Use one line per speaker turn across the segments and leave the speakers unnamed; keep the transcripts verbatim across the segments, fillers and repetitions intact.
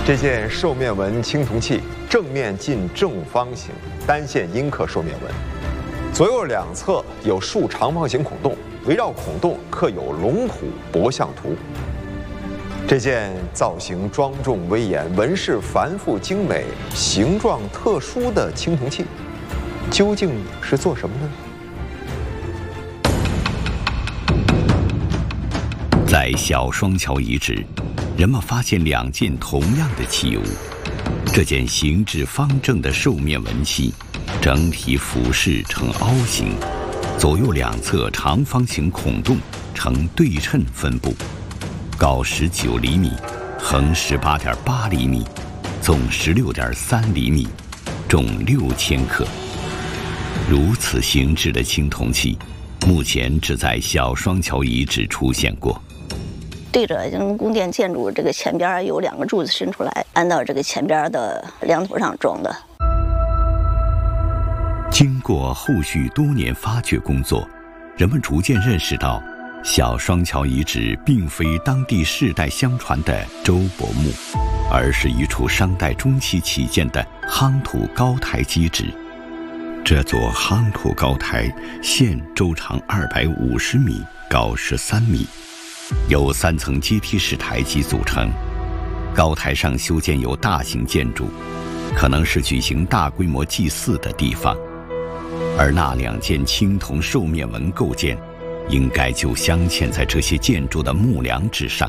这件兽面纹青铜器正面近正方形，单线阴刻兽面纹，左右两侧有数长方形孔洞，围绕孔洞刻有龙虎博象图。这件造型庄重威严、纹饰繁复精美、形状特殊的青铜器，究竟是做什么的呢？
在小双桥遗址，人们发现两件同样的器物。这件形制方正的兽面纹器，整体俯视呈凹形，左右两侧长方形孔洞呈对称分布，高十九厘米，横十八点八厘米，纵十六点三厘米，重六千克。如此形制的青铜器，目前只在小双桥遗址出现过。
对着宫殿建筑这个前边有两个柱子伸出来，安到这个前边的梁头上装的。
经过后续多年发掘工作，人们逐渐认识到，小双桥遗址并非当地世代相传的周伯墓，而是一处商代中期起建的夯土高台基址。这座夯土高台现周长二百五十米，高十三米。由三层阶梯式台基组成，高台上修建有大型建筑，可能是举行大规模祭祀的地方，而那两件青铜兽面纹构件，应该就镶嵌在这些建筑的木梁之上。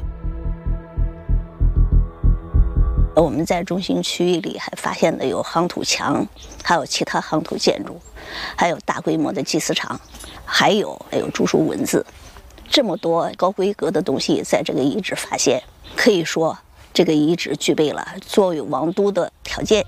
我们在中心区域里还发现的有夯土墙，还有其他夯土建筑，还有大规模的祭祀场，还有还有竹书文字。这么多高规格的东西在这个遗址发现，可以说这个遗址具备了作为王都的条件。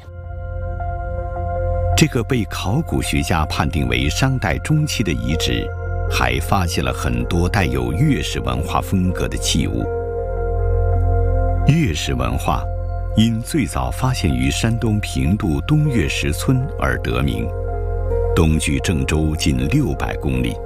这个被考古学家判定为商代中期的遗址，还发现了很多带有越氏文化风格的器物。越氏文化因最早发现于山东平度东岳石村而得名，东距郑州近六百公里。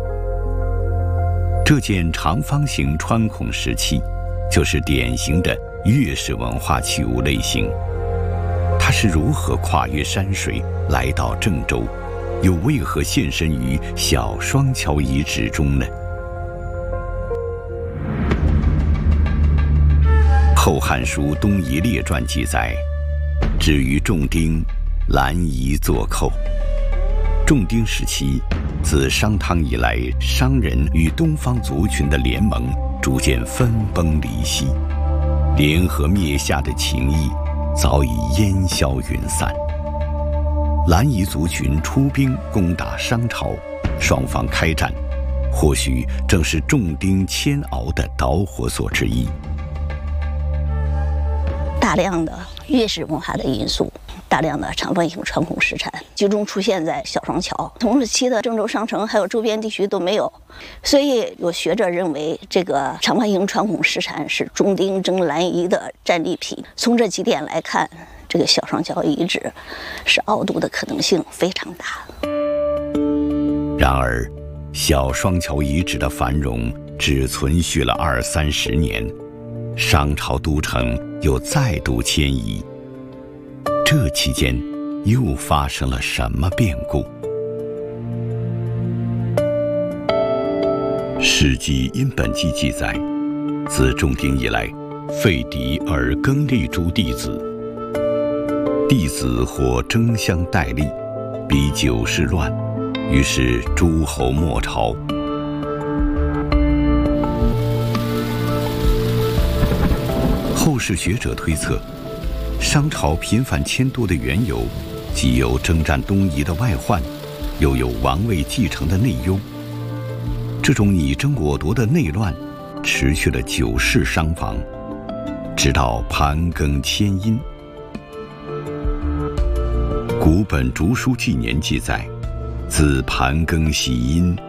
这件长方形穿孔石器，就是典型的越氏文化器物类型。它是如何跨越山水来到郑州，又为何现身于小双桥遗址中呢？《后汉书·东夷列传》记载，至于仲丁，兰夷作寇。仲丁时期，自商汤以来，商人与东方族群的联盟逐渐分崩离析，联合灭夏的情谊早已烟消云散。兰夷族群出兵攻打商朝，双方开战，或许正是仲丁迁敖的导火索之一。
大量的越氏文化的因素，大量的长方形穿孔石产集中出现在小双桥，同时期的郑州商城还有周边地区都没有，所以有学者认为这个长方形穿孔石产是仲丁征兰夷的战利品。从这几点来看，这个小双桥遗址是敖都的可能性非常大。
然而，小双桥遗址的繁荣只存续了二三十年，商朝都城又再度迁移。这期间又发生了什么变故？《史记·殷本纪》记载，自仲丁以来，废嫡而更立诸弟子，弟子或争相代立，逼九世乱，于是诸侯没朝。后世学者推测，商朝频繁迁都的缘由，既有征战东夷的外患，又有王位继承的内忧。这种你争我夺的内乱，持续了九世商王，直到盘庚迁殷。古本竹书纪年记载，自盘庚喜殷，